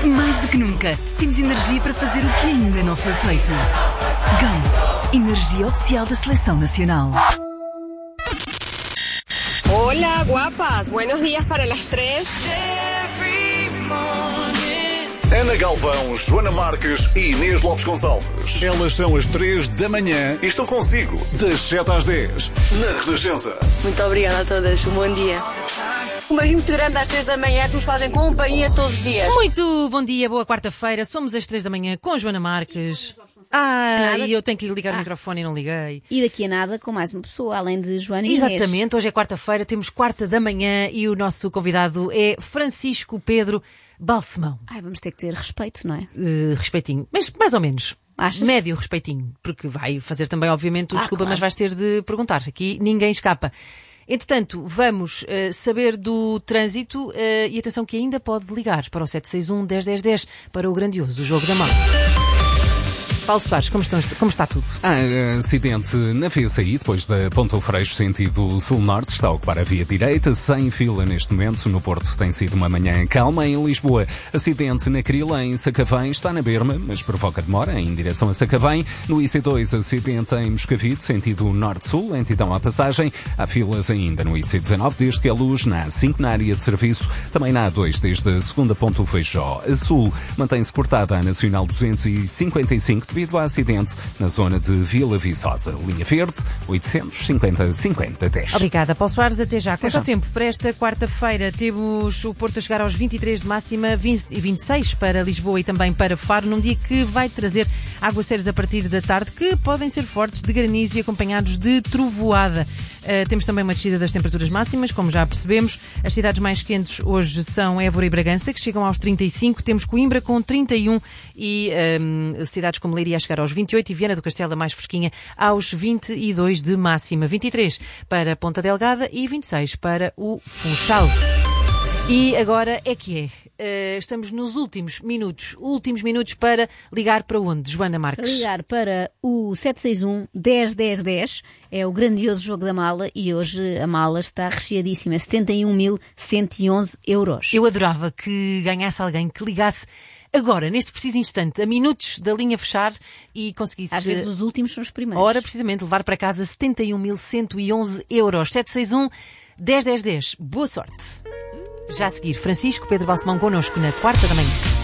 Mais do que nunca, temos energia para fazer o que ainda não foi feito. Galp, energia oficial da Seleção Nacional. Hola, guapas. Buenos días para las 3. Ana Galvão, Joana Marques e Inês Lopes Gonçalves. Elas são as 3 da manhã e estão consigo das 7 às 10 na Renascença. Muito obrigada a todas. Um bom dia. Um beijinho muito grande às 3 da manhã que nos fazem companhia todos os dias. Muito bom dia, boa quarta-feira. Somos às 3 da manhã com Joana Marques. E eu tenho que lhe ligar o microfone e não liguei. E daqui a nada com mais uma pessoa, além de Joana e Inês. Exatamente, hoje é quarta-feira, temos quarta da manhã e o nosso convidado é Francisco Pedro Balsemão. Vamos ter que ter respeito, não é? Respeitinho, mas mais ou menos. Achas? Médio respeitinho, porque vai fazer também, obviamente, desculpa, claro. Mas vais ter de perguntar. Aqui ninguém escapa. Entretanto, vamos saber do trânsito e atenção que ainda pode ligar para o 761 10 10 10 para o grandioso Jogo da Mão. Paulo Soares, como está tudo? Acidente na VCI, depois da Ponta do Freixo, sentido sul-norte, está a ocupar a via direita, sem fila neste momento. No Porto tem sido uma manhã calma. Em Lisboa, acidente na Crila, em Sacavém, está na Berma, mas provoca demora em direção a Sacavém. No IC2, acidente em Moscavide, sentido norte-sul, lentidão à passagem. Há filas ainda no IC19, desde que a luz na A5, na área de serviço, também na A2, desde a segunda Ponta do Feijó. A sul, mantém-se cortada a Nacional 255, devido ao acidente na zona de Vila Viçosa. Linha Verde, 850-50-10. Obrigada, Paulo Soares. Até já. Quanto ao tempo? Para esta quarta-feira temos o Porto a chegar aos 23 de máxima, 20 e 26 para Lisboa e também para Faro, num dia que vai trazer aguaceiros a partir da tarde, que podem ser fortes, de granizo e acompanhados de trovoada. Temos também uma descida das temperaturas máximas, como já percebemos. As cidades mais quentes hoje são Évora e Bragança, que chegam aos 35. Temos Coimbra com 31 e cidades como Leiria a chegar aos 28 e Viana do Castelo, a mais fresquinha, aos 22 de máxima. 23 para Ponta Delgada e 26 para o Funchal. E agora é que é. Estamos nos últimos minutos para ligar para onde, Joana Marques? Ligar para o 761 10 10 10. É o grandioso Jogo da Mala e hoje a mala está recheadíssima. 71.111 euros. Eu adorava que ganhasse alguém que ligasse agora, neste preciso instante, a minutos da linha fechar e conseguisse... Às vezes os últimos são os primeiros. Ora, precisamente, levar para casa 71.111 euros. 761 10 10 10. Boa sorte. Já a seguir, Francisco Pedro Balsemão connosco na quarta da manhã.